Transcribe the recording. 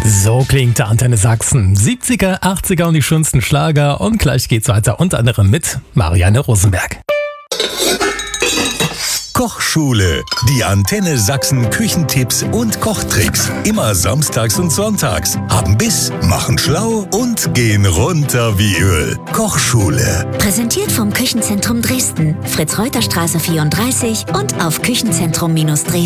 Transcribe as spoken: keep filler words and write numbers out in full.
So klingt der Antenne Sachsen. siebziger, achtziger und die schönsten Schlager. Und gleich geht's weiter unter anderem mit Marianne Rosenberg. Kochschule. Die Antenne Sachsen Küchentipps und Kochtricks. Immer samstags und sonntags. Haben Biss, machen schlau und gehen runter wie Öl. Kochschule. Präsentiert vom Küchenzentrum Dresden. Fritz-Reuter-Straße vierunddreißig und auf küchenzentrum Dresden.